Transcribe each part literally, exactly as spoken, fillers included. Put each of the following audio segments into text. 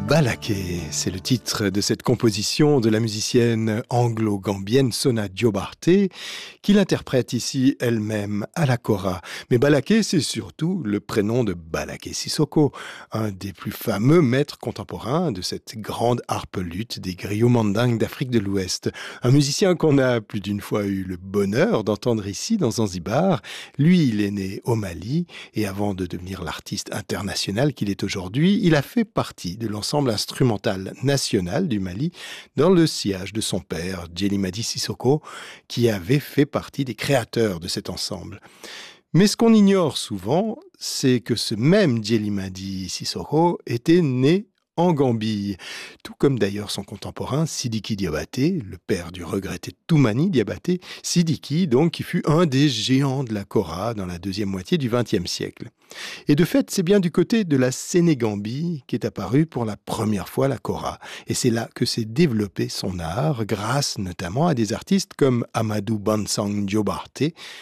Balaké, c'est le titre de cette composition de la musicienne anglo-gambienne Sona Diobarte, qui l'interprète ici elle-même à la kora. Mais Balaké, c'est surtout le prénom de Balaké Sissoko, un des plus fameux maîtres contemporains de cette grande harpe luth des griots mandingues d'Afrique de l'Ouest. Un musicien qu'on a plus d'une fois eu le bonheur d'entendre ici dans Zanzibar. Lui, il est né au Mali et avant de devenir l'artiste international qu'il est aujourd'hui, il a fait partie de l'ensemble instrumental national du Mali dans le sillage de son père, Djelimadi Sissoko, qui avait fait partie des créateurs de cet ensemble. Mais ce qu'on ignore souvent, c'est que ce même Djelimadi Sissoko était né en Gambie, tout comme d'ailleurs son contemporain Sidiki Diabaté, le père du regretté Toumani Diabaté, Sidiki donc qui fut un des géants de la kora dans la deuxième moitié du vingtième siècle. Et de fait, c'est bien du côté de la Sénégambie qu'est apparue pour la première fois la kora. Et c'est là que s'est développé son art, grâce notamment à des artistes comme Amadou Bansang Diobarte,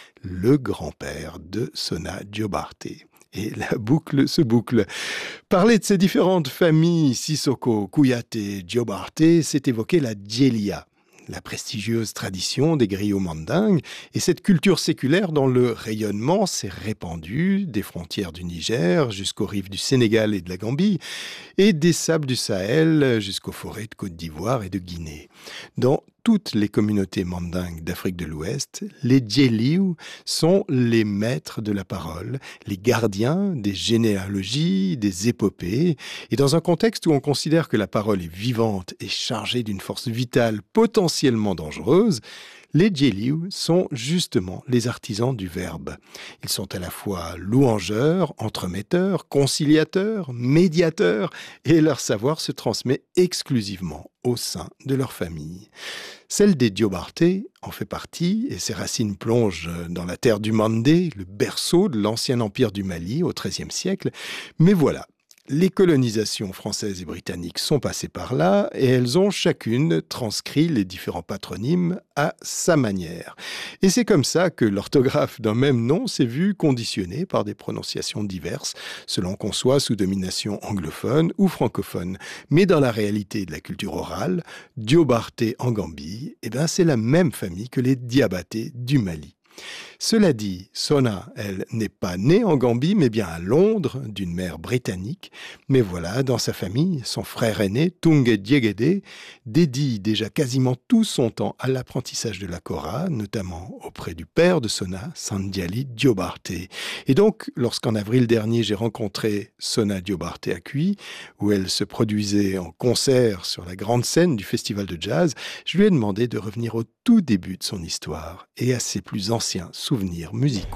le grand-père de Sona Diobarte. Et la boucle se boucle. Parler de ces différentes familles, Sissoko, Kouyaté, Diobarte, c'est évoquer la Djelia, la prestigieuse tradition des griots mandingues et cette culture séculaire dont le rayonnement s'est répandu des frontières du Niger jusqu'aux rives du Sénégal et de la Gambie et des sables du Sahel jusqu'aux forêts de Côte d'Ivoire et de Guinée. Dans toutes les communautés mandingues d'Afrique de l'Ouest, les Djeliou sont les maîtres de la parole, les gardiens des généalogies, des épopées. Et dans un contexte où on considère que la parole est vivante et chargée d'une force vitale potentiellement dangereuse, les Djeliou sont justement les artisans du verbe. Ils sont à la fois louangeurs, entremetteurs, conciliateurs, médiateurs, et leur savoir se transmet exclusivement au sein de leur famille. Celle des Diobarte en fait partie, et ses racines plongent dans la terre du Mandé, le berceau de l'ancien empire du Mali au treizième siècle. Mais voilà, les colonisations françaises et britanniques sont passées par là et elles ont chacune transcrit les différents patronymes à sa manière. Et c'est comme ça que l'orthographe d'un même nom s'est vu conditionné par des prononciations diverses, selon qu'on soit sous domination anglophone ou francophone. Mais dans la réalité de la culture orale, Diobarte en Gambie, eh ben c'est la même famille que les Diabaté du Mali. Cela dit, Sona, elle, n'est pas née en Gambie, mais bien à Londres, d'une mère britannique. Mais voilà, dans sa famille, son frère aîné, Tunge Diegede, dédie déjà quasiment tout son temps à l'apprentissage de la kora, notamment auprès du père de Sona, Sandiali Diobarte. Et donc, lorsqu'en avril dernier, j'ai rencontré Sona Diobarte à Cuy, où elle se produisait en concert sur la grande scène du festival de jazz, je lui ai demandé de revenir au tout début de son histoire et à ses plus anciens souvenirs musicaux.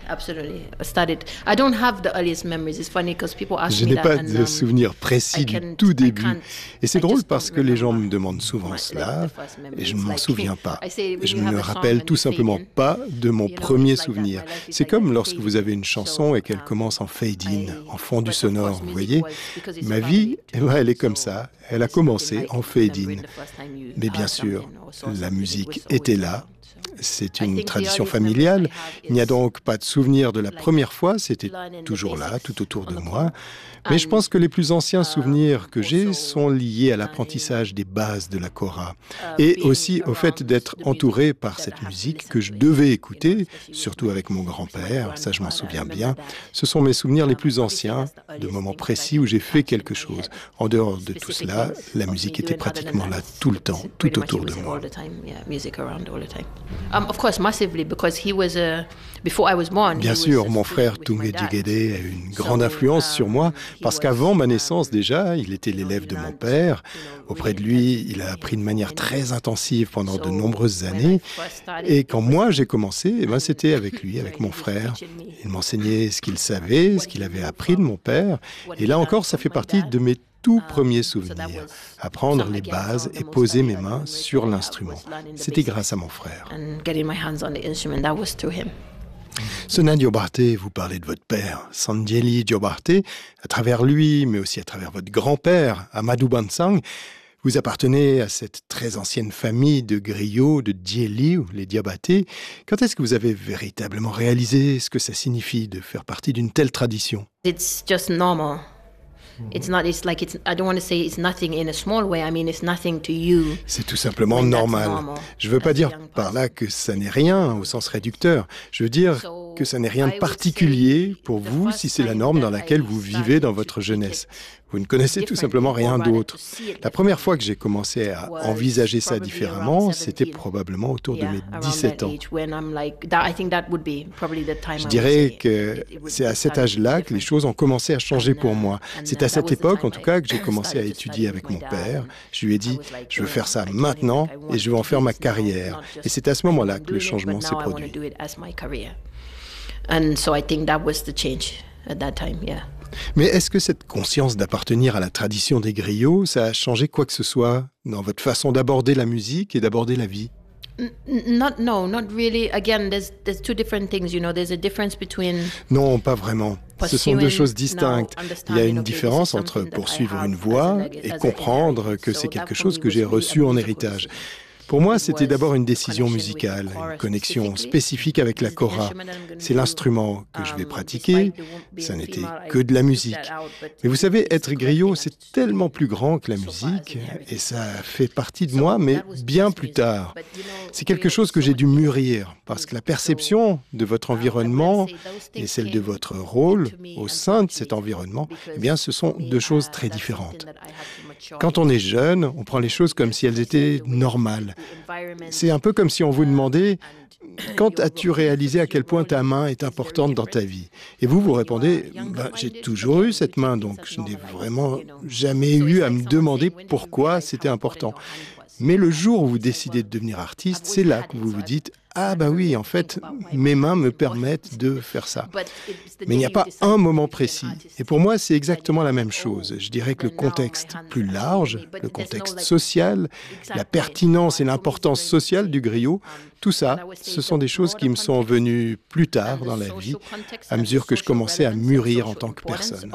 Je n'ai pas de souvenirs précis du tout début. Et c'est drôle parce que les gens me demandent souvent cela et je ne m'en souviens pas. Je ne me rappelle tout simplement pas de mon premier souvenir. C'est comme lorsque vous avez une chanson et qu'elle commence en fade-in, en fondu sonore, vous voyez. Ma vie, eh ben, elle est comme ça. Elle a commencé en fade-in. Mais bien sûr, la musique était là. C'est une tradition familiale. Il n'y a donc pas de souvenir de la première fois. C'était toujours là, tout autour de moi. Mais je pense que les plus anciens souvenirs que j'ai sont liés à l'apprentissage des bases de la kora et aussi au fait d'être entouré par cette musique que je devais écouter, surtout avec mon grand-père. Ça, je m'en souviens bien. Ce sont mes souvenirs les plus anciens, de moments précis où j'ai fait quelque chose. En dehors de tout cela, la musique était pratiquement là tout le temps, tout autour de moi. Bien sûr, mon frère Tunge Diegede a eu une grande influence sur moi parce qu'avant ma naissance déjà, il était l'élève de mon père. Auprès de lui, il a appris de manière très intensive pendant de nombreuses années. Et quand moi j'ai commencé, eh ben, c'était avec lui, avec mon frère. Il m'enseignait ce qu'il savait, ce qu'il avait appris de mon père. Et là encore, ça fait partie de mes tout premiers souvenirs, apprendre les bases et poser mes mains sur l'instrument. C'était grâce à mon frère. Sona Diobarte, vous parlez de votre père, Sandiali Diobarte. À travers lui, mais aussi à travers votre grand-père, Amadou Bansang, vous appartenez à cette très ancienne famille de griots, de Djeliou, les Diabaté. Quand est-ce que vous avez véritablement réalisé ce que ça signifie de faire partie d'une telle tradition ? It's just normal. It's not. It's like it's. I don't want to say it's nothing in a small way. I mean, it's nothing to you. C'est tout simplement normal. Je ne veux pas dire par là que ça n'est rien au sens réducteur. Je veux dire que ça n'est rien de particulier pour vous si c'est la norme dans laquelle vous vivez dans votre jeunesse. Vous ne connaissez tout simplement rien d'autre. La première fois que j'ai commencé à envisager ça différemment, c'était probablement autour de mes dix-sept ans. Je dirais que c'est à cet âge-là que les choses ont commencé à changer pour moi. C'est à cette époque, en tout cas, que j'ai commencé à étudier avec mon père. Je lui ai dit, je veux faire ça maintenant et je veux en faire ma carrière. Et c'est à ce moment-là que le changement s'est produit. And so I think that was the change at that time, yeah. Mais est-ce que cette conscience d'appartenir à la tradition des griots, ça a changé quoi que ce soit dans votre façon d'aborder la musique et d'aborder la vie? Not, no, not really. Again, there's, there's two different things, you know. There's a difference between... Non, pas vraiment. Ce sont deux choses distinctes. Il y a une différence entre poursuivre une voie et comprendre que c'est quelque chose que j'ai reçu en héritage. Pour moi, c'était d'abord une décision musicale, une connexion spécifique avec la kora. C'est l'instrument que je vais pratiquer, ça n'était que de la musique. Mais vous savez, être griot, c'est tellement plus grand que la musique, et ça fait partie de moi, mais bien plus tard. C'est quelque chose que j'ai dû mûrir, parce que la perception de votre environnement et celle de votre rôle au sein de cet environnement, eh bien, ce sont deux choses très différentes. Quand on est jeune, on prend les choses comme si elles étaient normales. C'est un peu comme si on vous demandait « Quand as-tu réalisé à quel point ta main est importante dans ta vie ?» Et vous, vous répondez ben, « J'ai toujours eu cette main, donc je n'ai vraiment jamais eu à me demander pourquoi c'était important. » Mais le jour où vous décidez de devenir artiste, c'est là que vous vous dites « Ah bah oui, en fait, mes mains me permettent de faire ça. » Mais il n'y a pas un moment précis. Et pour moi, c'est exactement la même chose. Je dirais que le contexte plus large, le contexte social, la pertinence et l'importance sociale du griot, tout ça, ce sont des choses qui me sont venues plus tard dans la vie, à mesure que je commençais à mûrir en tant que personne.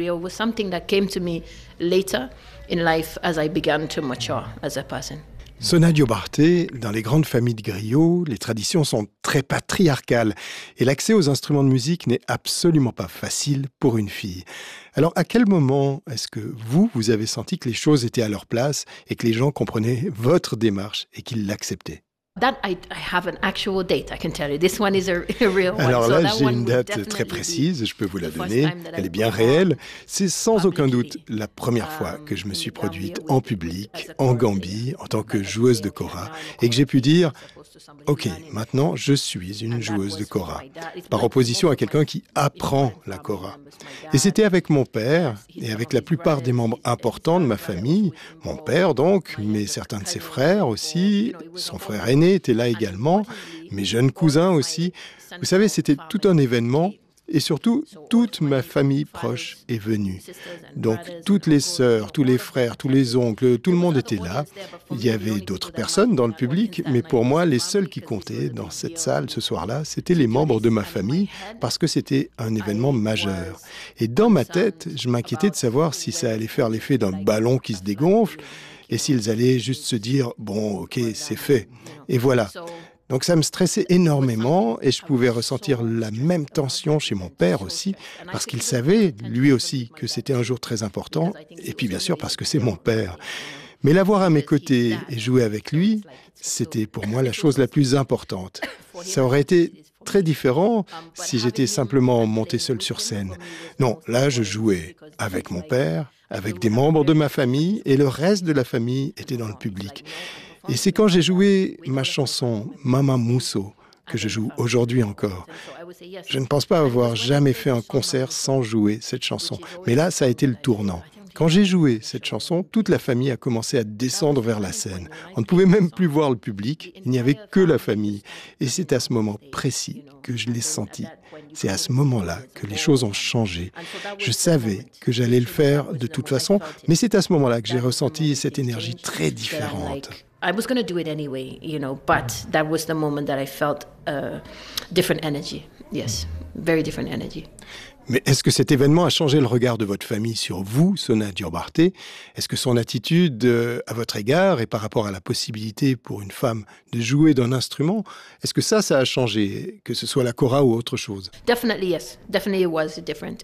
Sona Diobarte, dans les grandes familles de griots, les traditions sont très patriarcales et l'accès aux instruments de musique n'est absolument pas facile pour une fille. Alors, à quel moment est-ce que vous, vous avez senti que les choses étaient à leur place et que les gens comprenaient votre démarche et qu'ils l'acceptaient? That I, I have an actual date, I can tell you. This one is a, a real one. Alors là, so j'ai une date très précise, je peux vous la donner. Elle est bien réelle. C'est sans aucun doute la première fois que je me suis produite en public, en Gambie, en tant que joueuse de kora, et que j'ai pu dire « Ok, maintenant, je suis une joueuse de kora », par opposition à quelqu'un qui apprend la kora. Et c'était avec mon père et avec la plupart des membres importants de ma famille, mon père donc, mais certains de ses frères aussi, son frère aîné était là également, mes jeunes cousins aussi. Vous savez, c'était tout un événement et surtout, toute ma famille proche est venue. Donc, toutes les sœurs, tous les frères, tous les oncles, tout le monde était là. Il y avait d'autres personnes dans le public, mais pour moi, les seuls qui comptaient dans cette salle ce soir-là, c'était les membres de ma famille parce que c'était un événement majeur. Et dans ma tête, je m'inquiétais de savoir si ça allait faire l'effet d'un ballon qui se dégonfle et s'ils allaient juste se dire « bon, ok, c'est fait ». Et voilà. Donc ça me stressait énormément et je pouvais ressentir la même tension chez mon père aussi, parce qu'il savait, lui aussi, que c'était un jour très important, et puis bien sûr parce que c'est mon père. Mais l'avoir à mes côtés et jouer avec lui, c'était pour moi la chose la plus importante. Ça aurait été très différent si j'étais simplement monté seul sur scène. Non, là je jouais avec mon père, avec des membres de ma famille, et le reste de la famille était dans le public. Et c'est quand j'ai joué ma chanson « Mama Musso » que je joue aujourd'hui encore. Je ne pense pas avoir jamais fait un concert sans jouer cette chanson. Mais là, ça a été le tournant. Quand j'ai joué cette chanson, toute la famille a commencé à descendre vers la scène. On ne pouvait même plus voir le public, il n'y avait que la famille. Et c'est à ce moment précis que je l'ai senti. C'est à ce moment-là que les choses ont changé. Je savais que j'allais le faire de toute façon, mais c'est à ce moment-là que j'ai ressenti cette énergie très différente. I was going to do it anyway, you know, but that was the moment that I felt a different energy. Yes, very different energy. Mais est-ce que cet événement a changé le regard de votre famille sur vous, Sona Diobarte? Est-ce que son attitude euh, à votre égard et par rapport à la possibilité pour une femme de jouer d'un instrument, est-ce que ça, ça a changé, que ce soit la kora ou autre chose? Definitely, yes. Definitely it was different.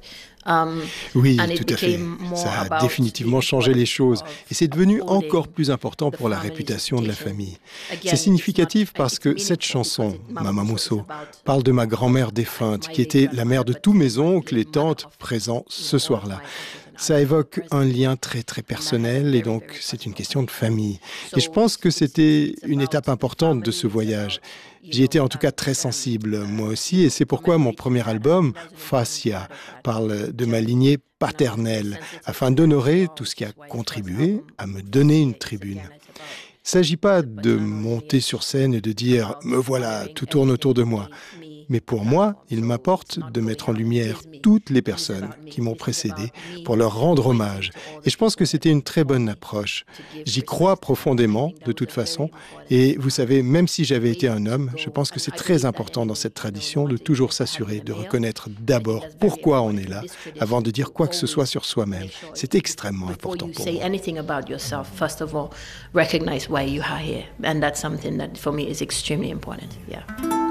Um, Oui, and it tout à fait. became more Ça a about définitivement the changé les choses. importance Et c'est of devenu upholding encore plus important the pour la family's réputation de la reputation. famille. Again, C'est it's significatif not- parce it's que cette meaningful chanson, because it- Mama Mama Musso, Musso is about parle de ma grand-mère my défunte, qui late était la mère de grandmother, tous but mes oncles et mother tantes of, présents you ce know, all soir-là. of my uncles and Ça aunts évoque present. un lien très très personnel et donc c'est une question de famille. Et je So pense que it's- c'était it's une about étape the importante de ce family, it's voyage. about, you J'y étais know, en tout cas um, très um, sensible, uh, moi aussi, et c'est pourquoi mon commemorating premier that, and album, that was an important Fascia, part of that parle de ma journey. lignée You know, I was very paternelle, sensitive afin to d'honorer that as tout well, ce qui a which is why the first contribué album, à me donner une Fascia, is tribune. again, it's about Il ne s'agit pas the de paternal monter lineage, sur scène et de dire about « me voilà, honoring tout tourne autour de moi ». everything beneath me Mais pour moi, platform. il So m'importe it's not de going mettre en out, lumière please me. toutes les It is personnes about me. qui m'ont It is précédé about me pour leur rendre pointing hommage. to all the Et je pense que people c'était une très before bonne me approche. to give J'y respect crois to them. I profondément, think that de was toute a façon. very important, Et vous um, savez, même si j'avais été way un homme, to je go. pense que And c'est I très believe that important dans anyway, cette you know, no tradition de matter if toujours you're s'assurer having a de male, reconnaître I think d'abord that's very pourquoi on important est in là, this tradition avant de dire to quoi que ce soit always sur soi-même. make sure C'est you- extrêmement before important you pour say moi. anything about yourself, first of all, recognize why you are here. And that's something that for me is extremely important. Yeah.